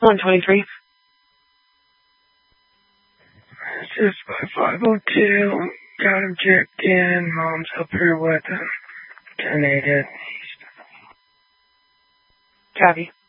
123. This is by 502. Got him checked in. Mom's up here with him. 10-8 east. Copy.